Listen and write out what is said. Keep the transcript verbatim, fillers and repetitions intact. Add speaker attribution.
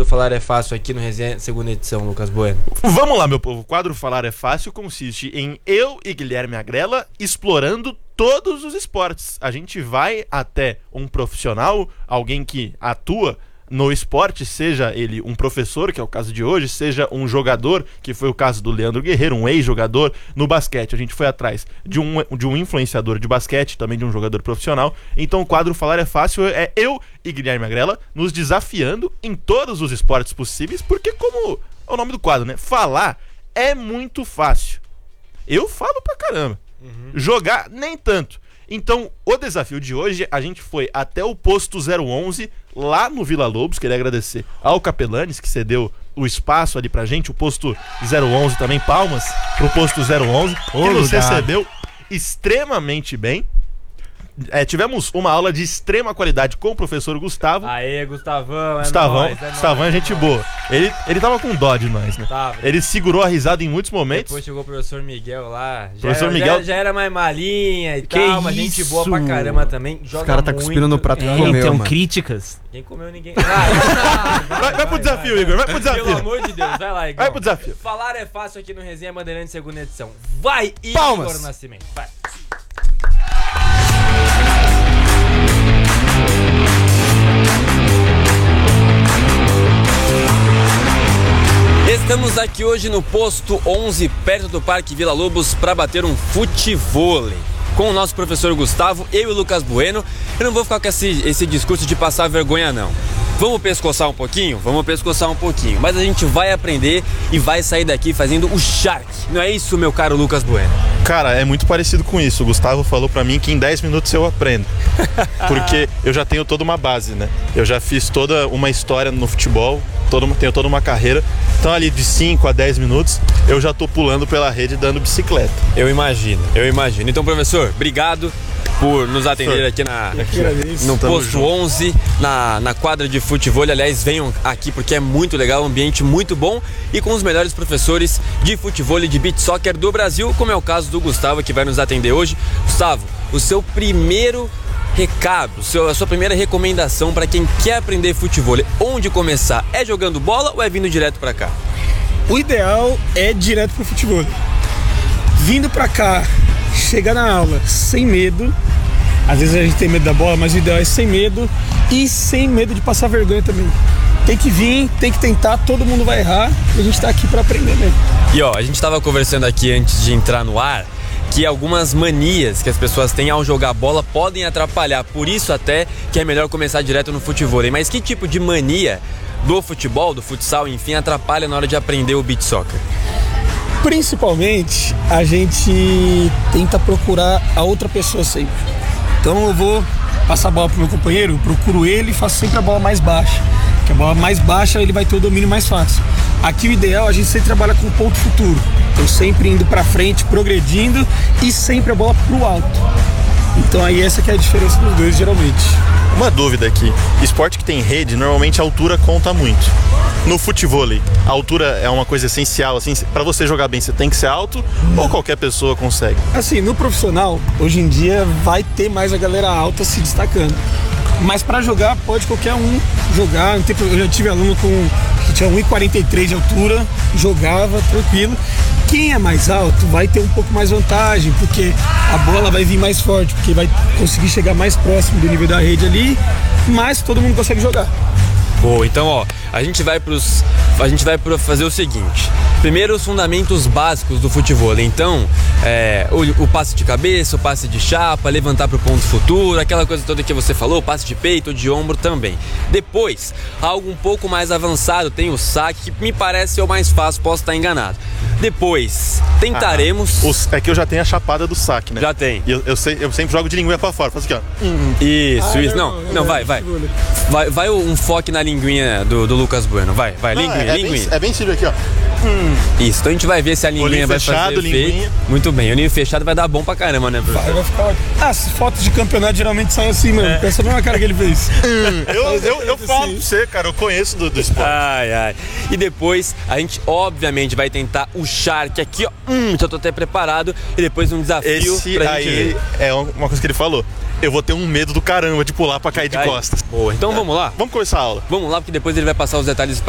Speaker 1: Falar é Fácil aqui no Resenha, segunda edição, Lucas Bueno?
Speaker 2: Vamos lá, meu povo. O quadro Falar é Fácil consiste em eu e Guilherme Agrela explorando todos os esportes. A gente vai até um profissional, alguém que atua no esporte, seja ele um professor, que é o caso de hoje, seja um jogador, que foi o caso do Leandro Guerreiro, um ex-jogador. No basquete, a gente foi atrás de um, de um influenciador de basquete, também de um jogador profissional. Então o quadro Falar é Fácil é eu e Guilherme Agrela nos desafiando em todos os esportes possíveis, porque como é o nome do quadro, né? Falar é muito fácil. Eu falo pra caramba. Uhum. Jogar, nem tanto. Então, o desafio de hoje, a gente foi até o posto zero onze, lá no Vila Lobos. Queria agradecer ao Capelanes, que cedeu o espaço ali pra gente. O posto zero onze também, palmas pro posto zero onze, que nos recebeu extremamente bem. É, tivemos uma aula de extrema qualidade com o professor Gustavo.
Speaker 1: Aê, Gustavão, é
Speaker 2: Gustavão,
Speaker 1: nóis, é
Speaker 2: Gustavão é gente boa. Ele, ele tava com dó de nós, né?
Speaker 1: Tava.
Speaker 2: Ele segurou a risada em muitos momentos.
Speaker 1: Depois chegou o professor Miguel lá. Já,
Speaker 2: professor
Speaker 1: era,
Speaker 2: Miguel...
Speaker 1: já, já era mais malinha e
Speaker 3: que
Speaker 1: tal, mas gente boa pra caramba também. Joga
Speaker 3: Os caras tá
Speaker 1: muito.
Speaker 3: cuspindo no prato que
Speaker 4: É,
Speaker 3: comeu,
Speaker 4: então,
Speaker 3: mano.
Speaker 4: críticas.
Speaker 1: Quem comeu ninguém. Ah, vai,
Speaker 2: Vai, vai pro desafio, Igor, vai pro desafio.
Speaker 1: Pelo amor de Deus, vai lá, Igor.
Speaker 2: Vai pro desafio.
Speaker 1: Falar é Fácil aqui no Resenha Bandeirantes, segunda edição. Vai,
Speaker 3: Palmas.
Speaker 1: Igor Nascimento. Vai. Estamos aqui hoje no posto onze, perto do Parque Vila Lobos, para bater um futevôlei. Com o nosso professor Gustavo, eu e o Lucas Bueno. Eu não vou ficar com esse, esse discurso de passar vergonha, não. Vamos pescoçar um pouquinho? Vamos pescoçar um pouquinho. Mas a gente vai aprender e vai sair daqui fazendo o Shark. Não é isso, meu caro Lucas Bueno?
Speaker 2: Cara, é muito parecido com isso. O Gustavo falou pra mim que em dez minutos eu aprendo. Porque eu já tenho toda uma base, né? Eu já fiz toda uma história no futebol, toda uma, tenho toda uma carreira. Então ali de cinco a dez minutos eu já tô pulando pela rede dando bicicleta.
Speaker 1: Eu imagino, eu imagino. Então, professor, obrigado por nos atender aqui, na, aqui no posto onze, na, na quadra de futebol. Aliás, venham aqui porque é muito legal, um ambiente muito bom e com os melhores professores de futebol e de beach soccer do Brasil, como é o caso do Gustavo, que vai nos atender hoje. Gustavo, o seu primeiro recado, seu, a sua primeira recomendação para quem quer aprender futebol, onde começar? É jogando bola ou é vindo direto para cá?
Speaker 5: O ideal é direto pro futebol. Vindo pra cá, chegar na aula sem medo. Às vezes a gente tem medo da bola, mas o ideal é sem medo e sem medo de passar vergonha também. Tem que vir, tem que tentar, todo mundo vai errar e a gente tá aqui pra aprender mesmo.
Speaker 1: E ó, a gente tava conversando aqui antes de entrar no ar que algumas manias que as pessoas têm ao jogar bola podem atrapalhar. Por isso até que é melhor começar direto no futebol. Mas que tipo de mania do futebol, do futsal, enfim, atrapalha na hora de aprender o beach soccer?
Speaker 5: Principalmente, a gente tenta procurar a outra pessoa sempre. Então eu vou passar a bola pro meu companheiro, eu procuro ele e faço sempre a bola mais baixa. Porque a bola mais baixa ele vai ter o domínio mais fácil. Aqui o ideal, a gente sempre trabalha com ponto futuro. Então sempre indo pra frente, progredindo e sempre a bola pro alto. Então aí essa que é a diferença dos dois, geralmente.
Speaker 2: Uma dúvida aqui, esporte que tem rede, normalmente a altura conta muito. No futevôlei, a altura é uma coisa essencial, assim, pra você jogar bem você tem que ser alto ou qualquer pessoa consegue?
Speaker 5: Assim, no profissional, hoje em dia vai ter mais a galera alta se destacando. Mas pra jogar, pode qualquer um jogar. Não tem problema. Eu já tive aluno com, que tinha um e quarenta e três de altura, jogava tranquilo. Quem é mais alto vai ter um pouco mais vantagem, porque a bola vai vir mais forte, porque vai conseguir chegar mais próximo do nível da rede ali, mas todo mundo consegue jogar.
Speaker 1: Boa, então ó, a gente vai pros, a gente vai pro fazer o seguinte. Primeiro, os fundamentos básicos do futebol. Então, é, o, o passe de cabeça, o passe de chapa, levantar pro ponto futuro, aquela coisa toda que você falou, passe de peito, de ombro também. Depois, algo um pouco mais avançado, tem o saque, que me parece ser o mais fácil, posso estar enganado. Depois, tentaremos...
Speaker 2: Ah, os, é que eu já tenho a chapada do saque, né?
Speaker 1: Já tem.
Speaker 2: E eu, eu, sei, eu sempre jogo de linguinha pra fora, faço aqui, ó.
Speaker 1: Hum. Isso,
Speaker 5: ah,
Speaker 1: isso. Não, não, não, vai, vai. Vai, vai um foco na linguinha do, do Lucas Bueno, vai, vai,
Speaker 2: não,
Speaker 1: linguinha,
Speaker 2: é,
Speaker 1: linguinha.
Speaker 2: Bem, é bem simples aqui, ó.
Speaker 1: Hum. Isso, então a gente vai ver se a linguinha vai
Speaker 2: fechado,
Speaker 1: fazer efeito.
Speaker 2: linguinha.
Speaker 1: Muito bem, o ninho fechado vai dar bom pra caramba, né, professor?
Speaker 5: Vai, vai ficar ótimo. Ah, as fotos de campeonato geralmente saem assim, mano. É. Pensa a mesma cara que ele fez.
Speaker 2: eu eu, eu falo pra você, cara, eu conheço do, do esporte.
Speaker 1: Ai, ai. E depois a gente, obviamente, vai tentar o Shark aqui, ó. Hum, já tô até preparado. E depois um desafio
Speaker 2: Esse
Speaker 1: pra
Speaker 2: aí
Speaker 1: gente ver.
Speaker 2: É uma coisa que ele falou. Eu vou ter um medo do caramba de pular pra cair de
Speaker 1: Cai.
Speaker 2: costas.
Speaker 1: Boa, então
Speaker 2: É.
Speaker 1: vamos lá?
Speaker 2: Vamos começar a aula.
Speaker 1: Vamos lá, porque depois ele vai passar os detalhes